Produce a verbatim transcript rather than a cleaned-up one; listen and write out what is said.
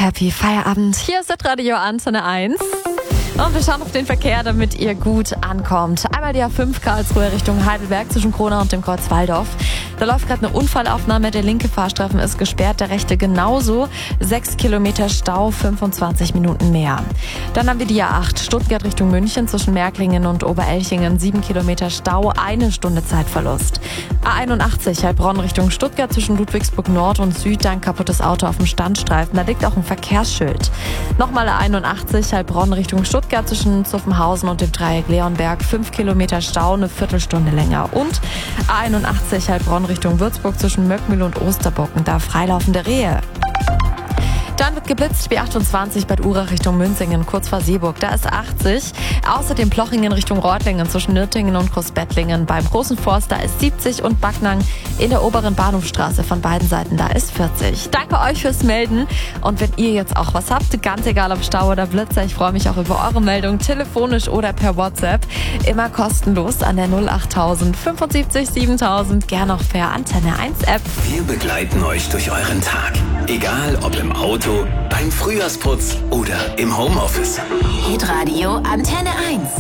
Happy Feierabend. Hier ist das Radio Antenne eins. Und wir schauen auf den Verkehr, damit ihr gut ankommt. Einmal die A fünf Karlsruhe Richtung Heidelberg zwischen Kronau und dem Kreuz Walldorf. Da läuft gerade eine Unfallaufnahme. Der linke Fahrstreifen ist gesperrt, der rechte genauso. Sechs Kilometer Stau, fünfundzwanzig Minuten mehr. Dann haben wir die A acht Stuttgart Richtung München zwischen Märklingen und Oberelchingen. Sieben Kilometer Stau, eine Stunde Zeitverlust. A einundachtzig Heilbronn Richtung Stuttgart zwischen Ludwigsburg Nord und Süd. Ein kaputtes Auto auf dem Standstreifen. Da liegt auch ein Verkehrsschild. Nochmal A einundachtzig Heilbronn Richtung Stuttgart zwischen Zuffenhausen und dem Dreieck Leonberg. Fünf Kilometer Stau, eine Viertelstunde länger. Und A einundachtzig Heilbronn Richtung Würzburg zwischen Möckmühl und Osterbocken. Da freilaufende Rehe. Dann wird geblitzt, B achtundzwanzig Bad Urach Richtung Münzingen, kurz vor Seeburg. Da ist achtzig. Außerdem Plochingen Richtung Reutlingen zwischen Nürtingen und Großbettlingen. Beim Großen Forst, da ist siebzig. Und Backnang in der oberen Bahnhofstraße von beiden Seiten, da ist vierzig. Danke euch fürs Melden. Und wenn ihr jetzt auch was habt, ganz egal ob Stau oder Blitzer, ich freue mich auch über eure Meldung, telefonisch oder per WhatsApp. Immer kostenlos an der null achttausend fünfundsiebzig siebentausend, gern auch per Antenne eins App. Wir begleiten euch durch euren Tag. Egal ob im Auto, beim Frühjahrsputz oder im Homeoffice. Hitradio Antenne eins.